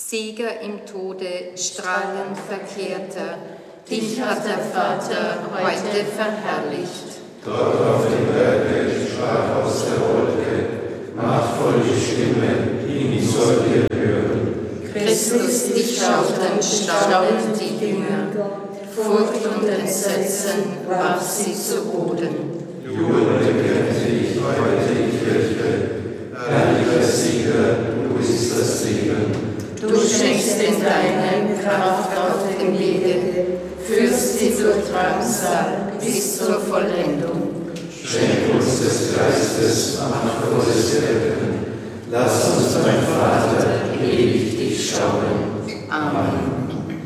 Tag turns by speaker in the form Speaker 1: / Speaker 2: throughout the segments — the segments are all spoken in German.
Speaker 1: Sieger im Tode, strahlend Verkehrter, dich hat der Vater heute verherrlicht.
Speaker 2: Dort auf dem Berge sprach aus der Wolke, machtvolle Stimme, ihn sollt ihr hören.
Speaker 1: Christus, dich schauten, staunend die Jünger. Furcht und Entsetzen warf sie zu Boden.
Speaker 2: Jubelnd erkennte ich heute die Kirche, herrlicher Sieger, du bist das Leben.
Speaker 1: Du schenkst in deinem Kraft auf dem Wege, führst sie durch Drangsal bis zur Vollendung.
Speaker 2: Schenk uns des Geistes machtvolles Wirken, lass uns beim Vater ewig dich schauen. Amen.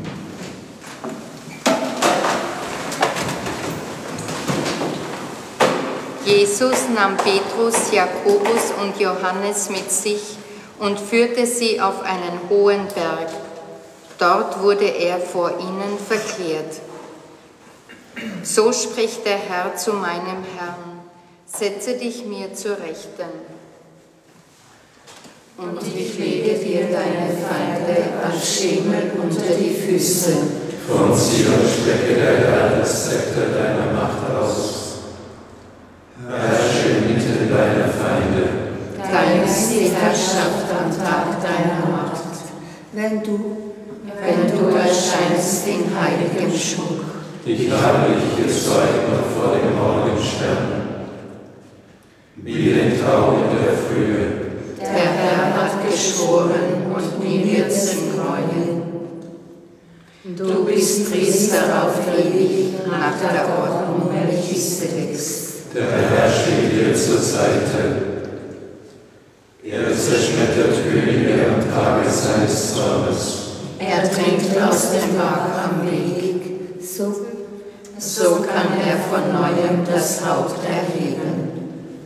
Speaker 1: Jesus nahm Petrus, Jakobus und Johannes mit sich und führte sie auf einen hohen Berg. Dort wurde er vor ihnen verklärt. So spricht der Herr zu meinem Herrn: Setze dich mir zur Rechten.
Speaker 3: Und ich lege dir deine Feinde als Schemel unter die Füße.
Speaker 2: Von Zion strecke der Herr das Zepter deiner Macht aus. Herrsche inmitten deiner Feinde.
Speaker 3: Dein ist die Herrschaft am Tag deiner Macht. Wenn du erscheinst in heiligem Schmuck.
Speaker 2: Ich habe dich gezeugt noch vor dem Morgenstern, wie den Tau in der Frühe.
Speaker 3: Der Herr hat geschworen und nie wird's ihm reuen. Du bist Priester auf ewig nach der Ordnung Melchisedeks.
Speaker 2: Der Herr steht dir zur Seite. Er zerschmettert Könige am Tage seines Zornes.
Speaker 3: Er trinkt aus dem Bach am Weg. So kann er von neuem das Haupt erheben.